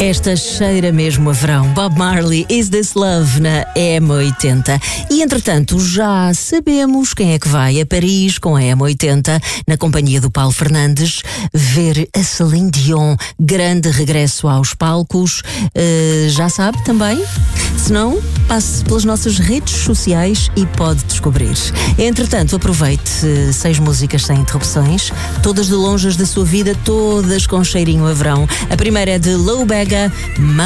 Esta cheira mesmo a verão. Bob Marley, Is This Love, na M80. E, entretanto, já sabemos quem é que vai a Paris com a M80, na companhia do Paulo Fernandes, ver a Celine Dion. Grande regresso aos palcos. Já sabe também? Se não, passe pelas nossas redes sociais e pode descobrir. Entretanto, aproveite 6 músicas sem interrupções, todas de lonjas da sua vida, todas com cheirinho a verão. A primeira é de Low Bega,